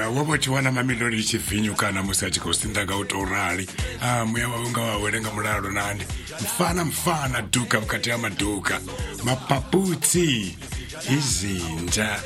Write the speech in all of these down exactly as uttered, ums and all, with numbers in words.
wabochiwana mamilori chivinyu kana musachi kosindaga utorali ah muya waunga wawerenga mulalo nandi mfana mfana duka mkati ya maduka mapaputsi izinja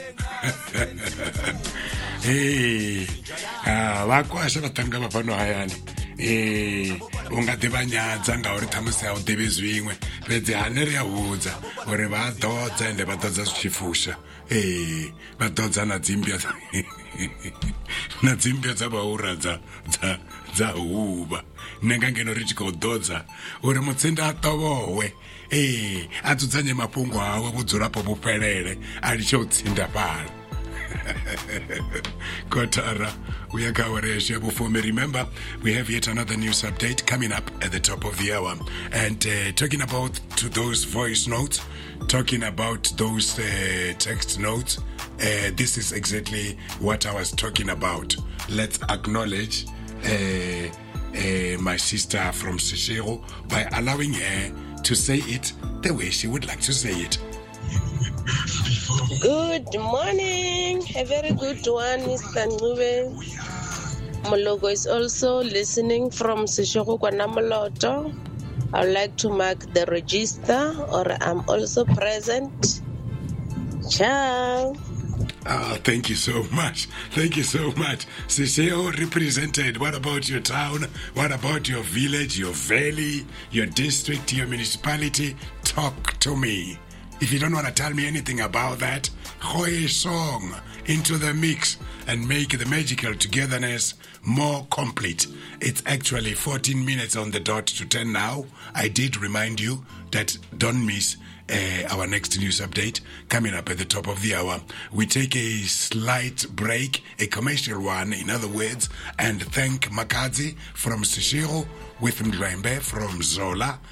eh ah vakwasha vatanga vapano hayani eh ungadivanyadza ngauri thamuse ya udivi zvimwe fedzi haneri yahudza uri vadhodza ende vadhodza zvichifusha eh vadhodza nadzimbya nadzimbya dzavaura dza dza dza huva nenga ngeno richikohodhodza uri mutsinda atovowe eh adzudzanye mapungo awo kudzurapo bupelele alichotsinda pala Kotara, we are Kawaresha before me. Remember, we have yet another news update coming up at the top of the hour. And uh, talking about to those voice notes, talking about those uh, text notes, uh, this is exactly what I was talking about. Let's acknowledge uh, uh, my sister from Seshego by allowing her to say it the way she would like to say it. Good morning, a very good one, Mister Ngube. Mologo is also listening from Seshego Kwanamoloto. I would like to mark the register, or I'm also present. Ciao. Ah, thank you so much. Thank you so much. Seshego represented. What about your town? What about your village, your valley, your district, your municipality? Talk to me. If you don't want to tell me anything about that, throw a song into the mix and make the magical togetherness more complete. It's actually fourteen minutes on the dot to ten now. I did remind you that don't miss uh, our next news update coming up at the top of the hour. We take a slight break, a commercial one, in other words, and thank Makazi from Seshego with Mdwembe from Zola.